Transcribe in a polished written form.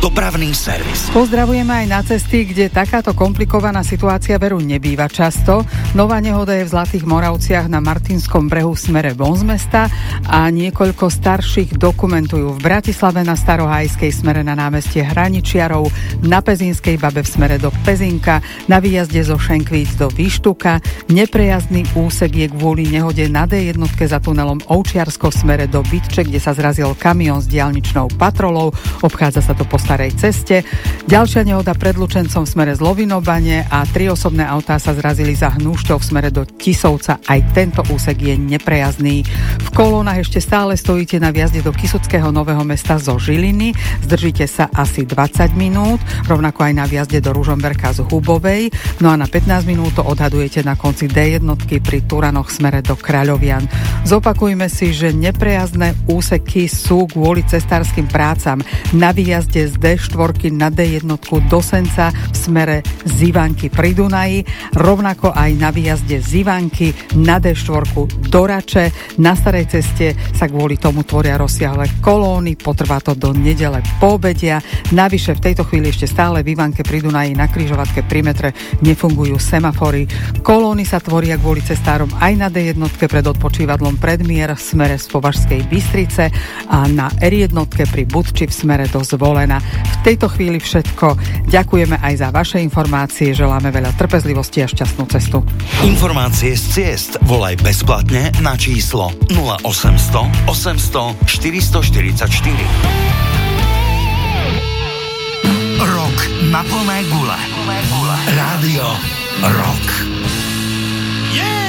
Dopravný servis. Pozdravujeme aj na cesty, kde takáto komplikovaná situácia veru nebýva často. Nová nehoda je v Zlatých Moravciach na Martinskom brehu v smere von z mesta a niekoľko starších dokumentujú v Bratislave na Starohajskej smere na námestie Hraničiarov, na Pezínskej Babe v smere do Pezinka, na výjazde zo Šenkvíc do Výštuka. Neprejazdný úsek je kvôli nehode na D1 za tunelom Ovčiarsko v smere do Bytče, kde sa zrazil kamión s diaľničnou patrolou. Obchádza sa to po starej ceste. Ďalšia nehoda pred Lučencom v smere z Lovinobane a 3 osobné autá sa zrazili za Hnúšťou v smere do Tisovca. Aj tento úsek je neprejazdný. V kolónach ešte stále stojíte na výjazde do Kysuckého Nového Mesta zo Žiliny. Zdržíte sa asi 20 minút, rovnako aj na výjazde do Ružomberka z Hubovej. No a na 15 minút to odhadujete na konci D1 pri Turanoch v smere do Kráľovian. Zopakujme si, že neprejazdné úseky sú kvôli cestárskym prácam na výjazde z D4 na D1 do Senca v smere z Ivanky pri Dunaji, rovnako aj na výjazde z Ivanky na D4 do Rače. Na starej ceste sa kvôli tomu tvoria rozsiahle kolóny, potrvá to do nedele poobedia. Navyše v tejto chvíli ešte stále v Ivanke pri Dunaji na križovatke pri metre nefungujú semafory. Kolóny sa tvoria kvôli cestárom aj na D1 pred odpočívadlom Predmier v smere z Považskej Bystrice a na R1 pri Budči v smere do Zvolena. V tejto chvíli všetko. Ďakujeme aj za vaše informácie, želáme veľa trpezlivosti a šťastnú cestu. Informácie z ciest volaj bezplatne na číslo 0800 800 444. Rok na plné gule. Rádio Rock. Yeah!